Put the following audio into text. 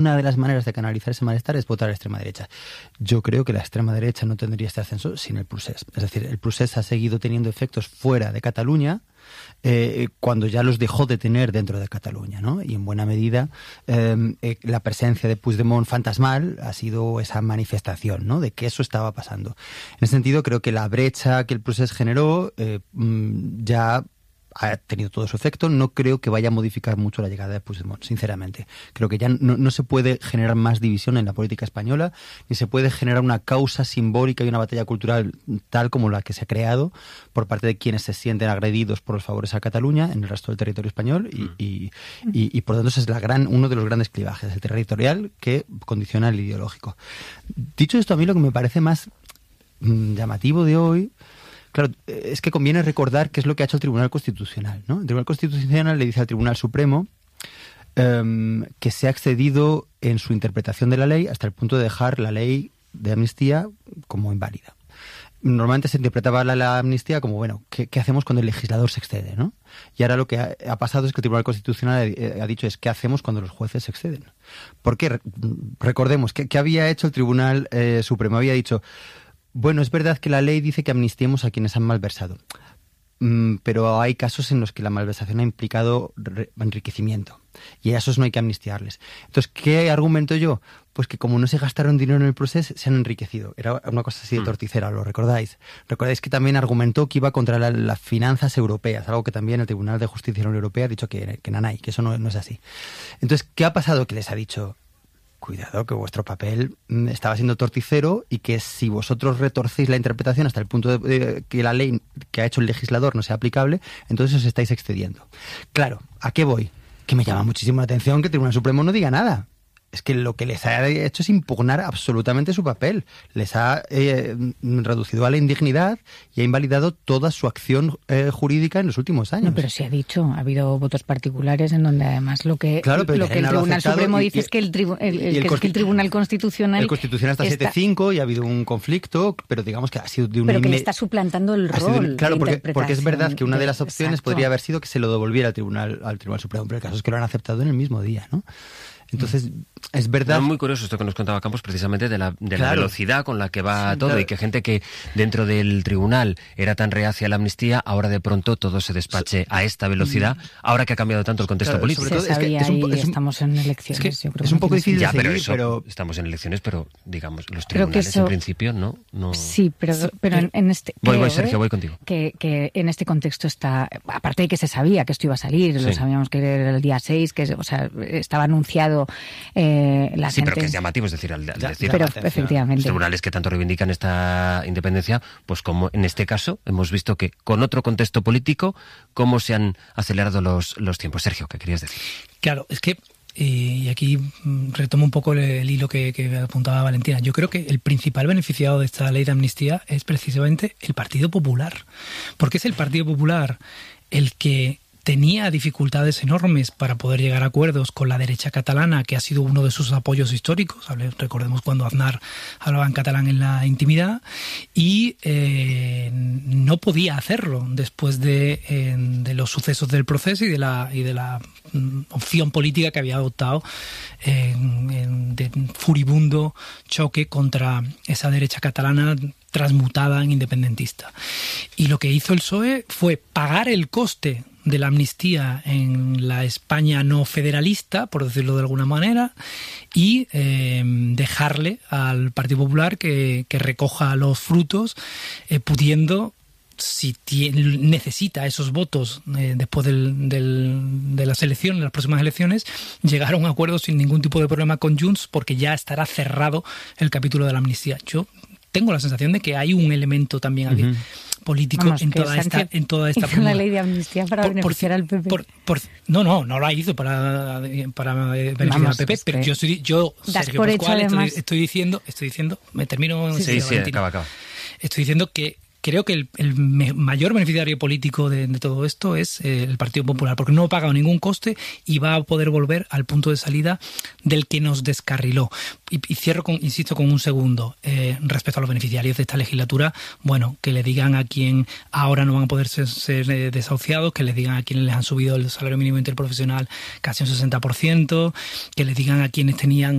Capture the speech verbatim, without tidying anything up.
Una de las maneras de canalizar ese malestar es votar a la extrema derecha. Yo creo que la extrema derecha no tendría este ascenso sin el procés. Es decir, el procés ha seguido teniendo efectos fuera de Cataluña eh, cuando ya los dejó de tener dentro de Cataluña, ¿no? Y en buena medida eh, eh, la presencia de Puigdemont fantasmal ha sido esa manifestación, ¿no?, de que eso estaba pasando. En ese sentido, creo que la brecha que el procés generó eh, ya ha tenido todo su efecto. No creo que vaya a modificar mucho la llegada de Puigdemont, sinceramente. Creo que ya no, no se puede generar más división en la política española, ni se puede generar una causa simbólica y una batalla cultural tal como la que se ha creado por parte de quienes se sienten agredidos por los favores a Cataluña en el resto del territorio español y, y, y, y por lo tanto ese es la gran, uno de los grandes clivajes, el territorial que condiciona el ideológico. Dicho esto, a mí lo que me parece más mmm, llamativo de hoy, claro, es que conviene recordar qué es lo que ha hecho el Tribunal Constitucional, ¿no? El Tribunal Constitucional le dice al Tribunal Supremo um, que se ha excedido en su interpretación de la ley hasta el punto de dejar la ley de amnistía como inválida. Normalmente se interpretaba la, la amnistía como, bueno, ¿qué, ¿qué hacemos cuando el legislador se excede, ¿no? Y ahora lo que ha, ha pasado es que el Tribunal Constitucional ha, ha dicho es ¿qué hacemos cuando los jueces se exceden? Porque, recordemos, ¿qué, qué había hecho el Tribunal eh, Supremo? Había dicho, bueno, es verdad que la ley dice que amnistiemos a quienes han malversado, mm, pero hay casos en los que la malversación ha implicado re- enriquecimiento y a esos no hay que amnistiarles. Entonces, ¿qué argumento yo? Pues que como no se gastaron dinero en el proceso, se han enriquecido. Era una cosa así de torticera, ¿lo recordáis? Recordáis que también argumentó que iba contra la, las finanzas europeas, algo que también el Tribunal de Justicia de la Unión Europea ha dicho que, que nanay, que eso no, no es así. Entonces, ¿qué ha pasado? Que les ha dicho, cuidado, que vuestro papel estaba siendo torticero y que si vosotros retorcéis la interpretación hasta el punto de, de que la ley que ha hecho el legislador no sea aplicable, entonces os estáis excediendo. Claro, ¿a qué voy? Que me llama muchísimo la atención que el Tribunal Supremo no diga nada. Es que lo que les ha hecho es impugnar absolutamente su papel. Les ha eh, reducido a la indignidad y ha invalidado toda su acción eh, jurídica en los últimos años. No, pero se ha dicho, ha habido votos particulares en donde además lo que, claro, lo que el Tribunal Supremo y, dice y, es que el, tribu, el, el, el, que, es que el Tribunal Constitucional... El Constitucional está, está siete cinco y ha habido un conflicto, pero digamos que ha sido de un... Pero que le está suplantando el rol un, Claro, de porque, porque es verdad que una de, de las opciones exacto. podría haber sido que se lo devolviera al Tribunal, al Tribunal Supremo, pero el caso es que lo han aceptado en el mismo día, ¿no? Entonces, es verdad... Es muy curioso esto que nos contaba Campos, precisamente de la, de claro. la velocidad con la que va sí, todo, claro. y que gente que dentro del tribunal era tan reacia a la amnistía, ahora de pronto todo se despache a esta velocidad, ahora que ha cambiado tanto el contexto claro, político. Se todo, sabía es que es un, y es un, estamos en elecciones. Es, que yo creo es un poco difícil de ya, seguir, pero, eso, pero... estamos en elecciones, pero digamos, los Creo tribunales eso, en principio no... no... Sí, pero, pero en, en este... Voy, creo, voy, Sergio, ¿eh? voy contigo. Que, que en este contexto está... Aparte de que se sabía que esto iba a salir, sí. Lo sabíamos que era el día seis, que o sea, estaba anunciado... Eh, La sí, gente... pero que es llamativo, es decir, al, al ya, decir pero efectivamente los tribunales que tanto reivindican esta independencia, pues como en este caso hemos visto que con otro contexto político, cómo se han acelerado los, los tiempos. Sergio, ¿qué querías decir? Claro, es que, eh, y aquí retomo un poco el, el hilo que, que apuntaba Valentina, yo creo que el principal beneficiado de esta ley de amnistía es precisamente el Partido Popular, porque es el Partido Popular el que tenía dificultades enormes para poder llegar a acuerdos con la derecha catalana, que ha sido uno de sus apoyos históricos. Recordemos cuando Aznar hablaba en catalán en la intimidad, y eh, no podía hacerlo después de, eh, de los sucesos del proceso y de la, y de la mm, opción política que había adoptado en, en, de furibundo choque contra esa derecha catalana transmutada en independentista. Y lo que hizo el P S O E fue pagar el coste de la amnistía en la España no federalista, por decirlo de alguna manera, y eh, dejarle al Partido Popular que, que recoja los frutos, eh, pudiendo, si tiene, necesita esos votos eh, después del, del, de las elecciones, las próximas elecciones, llegar a un acuerdo sin ningún tipo de problema con Junts, porque ya estará cerrado el capítulo de la amnistía. Yo tengo la sensación de que hay un elemento también aquí uh-huh. político Vamos, en, toda esta, en toda esta hizo la ley de amnistía para por, beneficiar por, al P P. Por, por, no, no, no la hizo para, para beneficiar Vamos, al P P, pero yo, soy, yo Sergio Pascual, estoy, estoy diciendo, estoy diciendo, me termino... Sí, sí, sí acaba, acaba. Estoy diciendo que creo que el, el mayor beneficiario político de, de todo esto es eh, el Partido Popular, porque no ha pagado ningún coste y va a poder volver al punto de salida del que nos descarriló. Y, y cierro, con, insisto, con un segundo. Eh, respecto a los beneficiarios de esta legislatura, bueno, que le digan a quien ahora no van a poder ser, ser eh, desahuciados, que les digan a quienes les han subido el salario mínimo interprofesional casi un sesenta por ciento, que les digan a quienes tenían